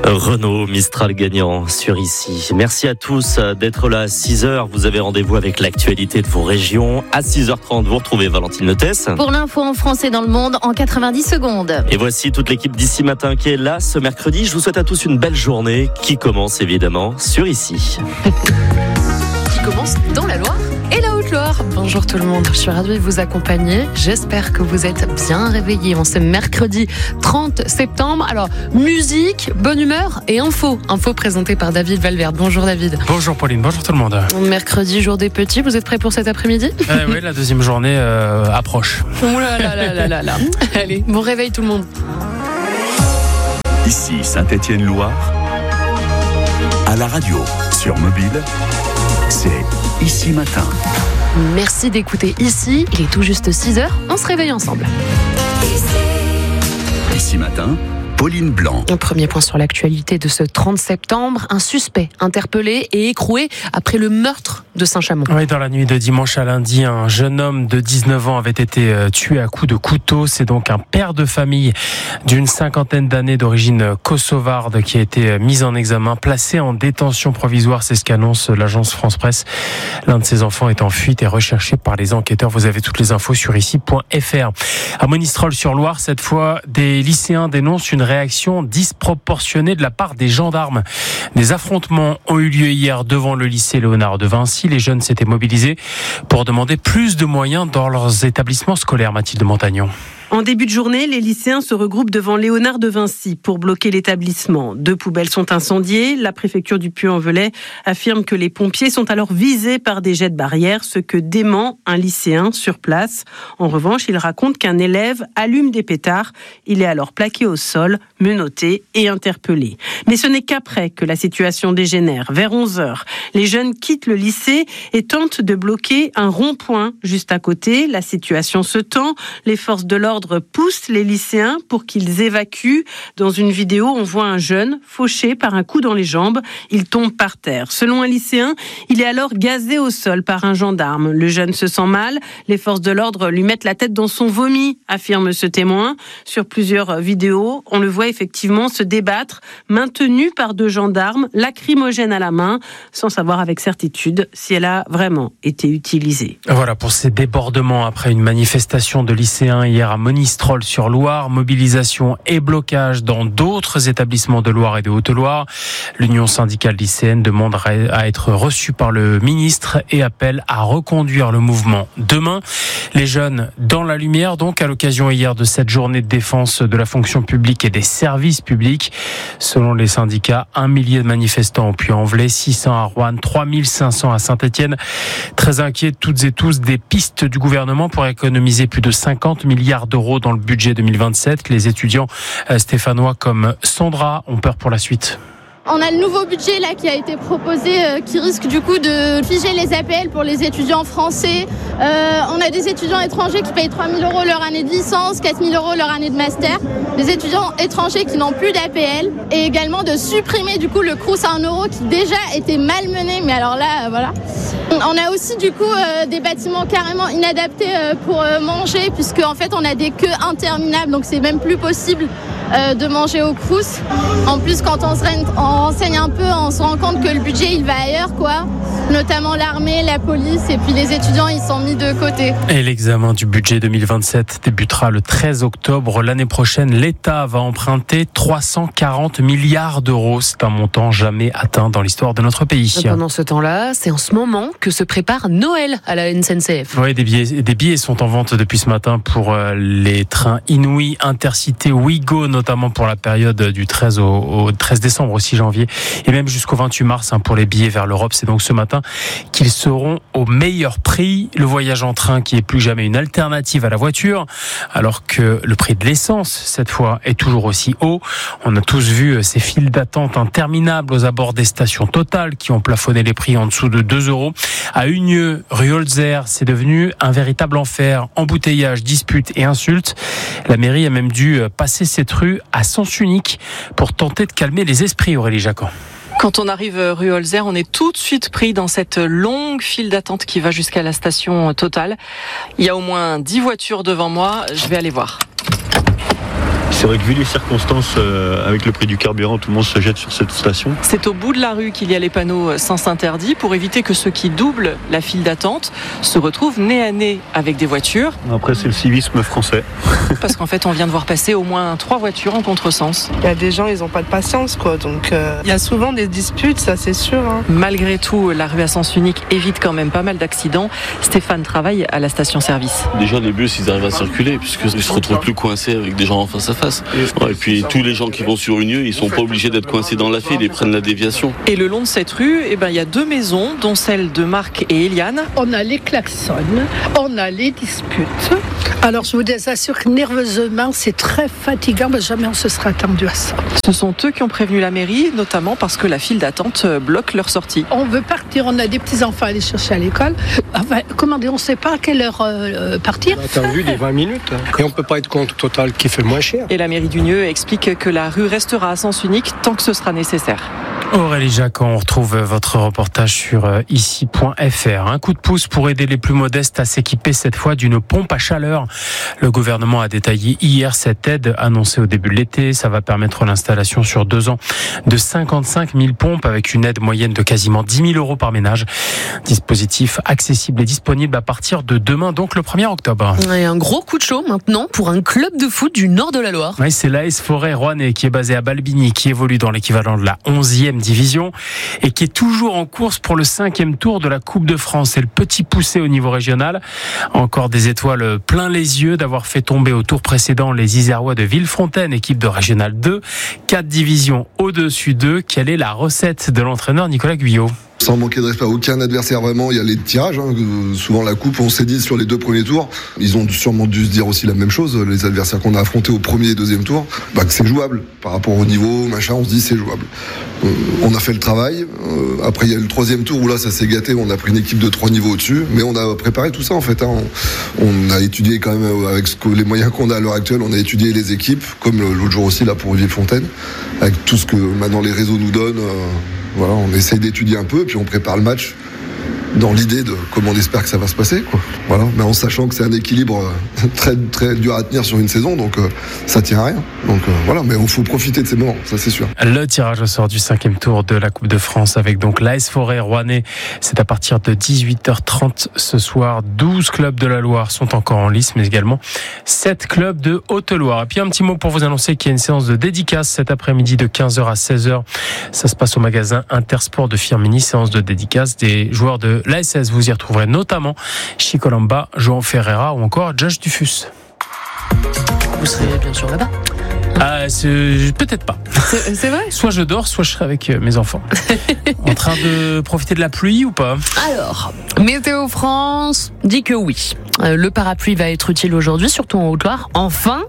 Renault Mistral gagnant sur Ici. Merci à tous d'être là à 6h. Vous avez rendez-vous avec l'actualité de vos régions. À 6h30, vous retrouvez Valentine Notès. Pour l'info en français dans le monde en 90 secondes. Et voici toute l'équipe d'Ici Matin qui est là ce mercredi. Je vous souhaite à tous une belle journée qui commence évidemment sur Ici. Qui commence dans la Loire et la Haute-Loire. Bonjour tout le monde, je suis ravie de vous accompagner. J'espère que vous êtes bien réveillés en ce mercredi 30 septembre. Alors, musique, bonne humeur et info. Info présentée par David Valverde. Bonjour David. Bonjour Pauline, bonjour tout le monde. Mercredi, jour des petits, vous êtes prêts pour cet après-midi ? Oui, la deuxième journée approche. Oh là là là là là là. Allez, bon réveil tout le monde. Ici Saint-Étienne-Loire, à la radio, sur mobile, c'est Ici Matin. Merci d'écouter Ici, il est tout juste 6h, on se réveille ensemble. Ici Matin, Pauline Blanc. Un premier point sur l'actualité de ce 30 septembre. Un suspect interpellé et écroué après le meurtre de Saint-Chamond. Oui, dans la nuit de dimanche à lundi, un jeune homme de 19 ans avait été tué à coups de couteau. C'est donc un père de famille d'une cinquantaine d'années d'origine kosovarde qui a été mis en examen, placé en détention provisoire. C'est ce qu'annonce l'agence France-Presse. L'un de ses enfants est en fuite et recherché par les enquêteurs. Vous avez toutes les infos sur ici.fr. À Monistrol-sur-Loire, cette fois, des lycéens dénoncent une réaction disproportionnée de la part des gendarmes. Des affrontements ont eu lieu hier devant le lycée Léonard de Vinci. Les jeunes s'étaient mobilisés pour demander plus de moyens dans leurs établissements scolaires. Mathilde Montagnon. En début de journée, les lycéens se regroupent devant Léonard de Vinci pour bloquer l'établissement. 2 poubelles sont incendiées. La préfecture du Puy-en-Velay affirme que les pompiers sont alors visés par des jets de barrière, ce que dément un lycéen sur place. En revanche, il raconte qu'un élève allume des pétards. Il est alors plaqué au sol, menotté et interpellé. Mais ce n'est qu'après que la situation dégénère. Vers 11h, les jeunes quittent le lycée et tentent de bloquer un rond-point juste à côté. La situation se tend. Les forces de l'ordre pousse les lycéens pour qu'ils évacuent. Dans une vidéo, on voit un jeune fauché par un coup dans les jambes. Il tombe par terre. Selon un lycéen, il est alors gazé au sol par un gendarme. Le jeune se sent mal. Les forces de l'ordre lui mettent la tête dans son vomi, affirme ce témoin. Sur plusieurs vidéos, on le voit effectivement se débattre, maintenu par 2 gendarmes, lacrymogènes à la main, sans savoir avec certitude si elle a vraiment été utilisée. Voilà pour ces débordements après une manifestation de lycéens hier à Monistrol-sur-Loire, mobilisation et blocage dans d'autres établissements de Loire et de Haute-Loire. L'Union syndicale lycéenne demande à être reçue par le ministre et appelle à reconduire le mouvement demain. Les jeunes dans la lumière, donc, à l'occasion hier de cette journée de défense de la fonction publique et des services publics. Selon les syndicats, 1 millier de manifestants au Puy-en-Velay, 600 à Roanne, 3500 à Saint-Étienne. Très inquiets toutes et tous des pistes du gouvernement pour économiser plus de 50 milliards d'euros dans le budget 2027. Les étudiants stéphanois comme Sandra ont peur pour la suite. On a le nouveau budget là qui a été proposé qui risque du coup de figer les APL pour les étudiants français. On a des étudiants étrangers qui payent 3 000 € leur année de licence, 4 000 € leur année de master. Des étudiants étrangers qui n'ont plus d'APL. Et également de supprimer du coup le Crous à 1 € qui déjà était malmené. Mais alors là, voilà. On a aussi du coup des bâtiments carrément inadaptés pour manger puisque en fait on a des queues interminables. Donc c'est même plus possible de manger au Crous. En plus quand on renseigne un peu, on se rend compte que le budget il va ailleurs quoi. Notamment l'armée, la police et puis les étudiants ils sont mis de côté. Et l'examen du budget 2027 débutera le 13 octobre. L'année prochaine, l'État va emprunter 340 milliards d'euros. C'est un montant jamais atteint dans l'histoire de notre pays. Pendant ce temps-là, c'est en ce moment que se prépare Noël à la SNCF. Oui, des billets sont en vente depuis ce matin pour les trains Inouï, Intercité, Ouigo, notamment pour la période du 13 au 13 décembre, au 6 janvier, et même jusqu'au 28 mars pour les billets vers l'Europe. C'est donc ce matin qu'ils seront au meilleur prix. Le voyage en train qui est plus jamais une alternative à la voiture, alors que le prix de l'essence, cette fois, est toujours aussi haut. On a tous vu ces files d'attente interminables aux abords des stations Total qui ont plafonné les prix en dessous de 2 €. À Unieux, rue Holzer, c'est devenu un véritable enfer. Embouteillages, disputes et insultes. La mairie a même dû passer cette rue à sens unique pour tenter de calmer les esprits, Aurélie Jacquin. Quand on arrive rue Holzer, on est tout de suite pris dans cette longue file d'attente qui va jusqu'à la station Total. Il y a au moins 10 voitures devant moi, je vais aller voir. C'est vrai que vu les circonstances, avec le prix du carburant, tout le monde se jette sur cette station. C'est au bout de la rue qu'il y a les panneaux sens interdit pour éviter que ceux qui doublent la file d'attente se retrouvent nez à nez avec des voitures. Après, c'est le civisme français. Parce qu'en fait, on vient de voir passer au moins 3 voitures en contresens. Il y a des gens, ils n'ont pas de patience, quoi. Donc, il y a souvent des disputes, ça c'est sûr. Malgré tout, la rue à sens unique évite quand même pas mal d'accidents. Stéphane travaille à la station-service. Déjà, les bus, ils arrivent à circuler puisqu'ils se retrouvent plus coincés avec des gens en face à face. Et puis, tous les gens qui vont sur une rue, ils sont pas obligés d'être coincés dans la file, ils prennent la déviation. Et le long de cette rue, il y a 2 maisons, dont celle de Marc et Eliane. On a les klaxons, on a les disputes. Alors, je vous assure que nerveusement, c'est très fatigant, mais jamais on se serait attendu à ça. Ce sont eux qui ont prévenu la mairie, notamment parce que la file d'attente bloque leur sortie. On veut partir, on a des petits-enfants à aller chercher à l'école. Enfin, comment dire, on ne sait pas à quelle heure partir. On a attendu des 20 minutes. Et on ne peut pas être contre Total qui fait le moins cher. Et la mairie d'Unieux explique que la rue restera à sens unique tant que ce sera nécessaire. Aurélie Jacques, on retrouve votre reportage sur ici.fr. Un coup de pouce pour aider les plus modestes à s'équiper cette fois d'une pompe à chaleur. Le gouvernement a détaillé hier cette aide annoncée au début de l'été. Ça va permettre l'installation sur 2 ans de 55 000 pompes avec une aide moyenne de quasiment 10 000 € par ménage. Dispositif accessible et disponible à partir de demain, donc le 1er octobre. Et un gros coup de chaud maintenant pour un club de foot du nord de la Loire. Oui, c'est l'AS Forêt Rouennais qui est basé à Balbigny, qui évolue dans l'équivalent de la 11e division et qui est toujours en course pour le 5e tour de la Coupe de France. C'est le petit poussé au niveau régional. Encore des étoiles plein les yeux d'avoir fait tomber au tour précédent les Isérois de Villefontaine, équipe de Régional 2. 4 divisions au-dessus d'eux. Quelle est la recette de l'entraîneur Nicolas Guyot ? Sans manquer de respect à aucun adversaire, vraiment, il y a les tirages. Souvent la coupe, on s'est dit sur les 2 premiers tours, ils ont sûrement dû se dire aussi la même chose, les adversaires qu'on a affrontés au premier et 2e tour, que c'est jouable. Par rapport au niveau, machin, on se dit c'est jouable. On a fait le travail. Après, il y a eu le 3e tour où là, ça s'est gâté. On a pris une équipe de 3 niveaux au-dessus, mais on a préparé tout ça en fait. On a étudié quand même avec les moyens qu'on a à l'heure actuelle. On a étudié les équipes, comme l'autre jour aussi là pour Villefontaine, avec tout ce que maintenant les réseaux nous donnent. Voilà, on essaye d'étudier un peu, puis on prépare le match dans l'idée de comment on espère que ça va se passer, quoi. Voilà, mais en sachant que c'est un équilibre très très dur à tenir sur une saison, donc ça tient à rien. Donc voilà, mais il faut profiter de ces moments, ça c'est sûr. Le tirage au sort du 5e tour de la Coupe de France avec donc l'AS Forêt Rouennais, c'est à partir de 18h30 ce soir. 12 clubs de la Loire sont encore en lice, mais également 7 clubs de Haute-Loire. Et puis un petit mot pour vous annoncer qu'il y a une séance de dédicace cet après-midi de 15h à 16h. Ça se passe au magasin Intersport de Firminy, séance de dédicace des joueurs de l'ASS. Vous y retrouverez notamment Chico Lamba, João Ferreira ou encore Josh Dufus. Vous serez bien sûr là-bas. Peut-être pas. C'est vrai ? Soit je dors, soit je serai avec mes enfants. En train de profiter de la pluie ou pas ? Alors, Météo France dit que oui. Le parapluie va être utile aujourd'hui, surtout en Haute-Loire. Enfin,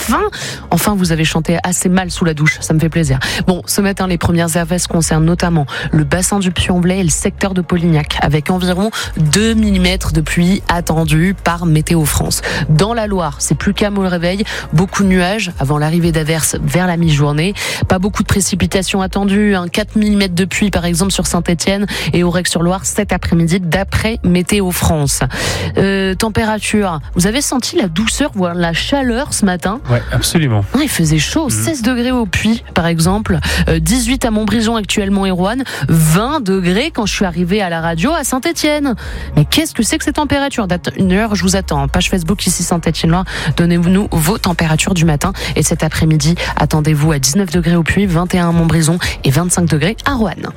vous avez chanté assez mal sous la douche, ça me fait plaisir. Bon, ce matin, les premières averses concernent notamment le bassin du Puy-en-Velay et le secteur de Polignac, avec environ 2 mm de pluie attendue par Météo France. Dans la Loire, c'est plus calme au réveil, beaucoup de nuages avant l'arrivée d'averses vers la mi-journée. Pas beaucoup de précipitations attendues, 4 mm de pluie par exemple sur Saint-Étienne et Aurec-sur-Loire cet après-midi d'après Météo France. Température, vous avez senti la douceur, voire la chaleur ce matin ? Ouais, absolument. Il faisait chaud, 16 degrés au Puy par exemple, 18 à Montbrison actuellement et Roanne, 20 degrés quand je suis arrivée à la radio à Saint-Étienne. Mais qu'est-ce que c'est que ces températures ? D'ailleurs, je vous attends, page Facebook ici Saint-Étienne-Loire, donnez-nous vos températures du matin et cet après-midi, attendez-vous à 19 degrés au Puy, 21 à Montbrison et 25 degrés à Roanne.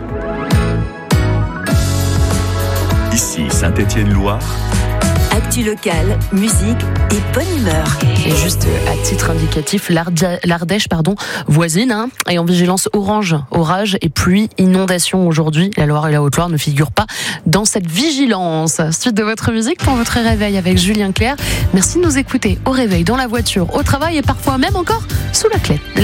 Ici Saint-Étienne-Loire. Actu locale, musique et bonne humeur. Et juste à titre indicatif, l'Ardèche, voisine, est en vigilance orange, orage et pluie, inondation aujourd'hui. La Loire et la Haute-Loire ne figurent pas dans cette vigilance. Suite de votre musique pour votre réveil avec Julien Clerc. Merci de nous écouter au réveil, dans la voiture, au travail et parfois même encore sous la clé.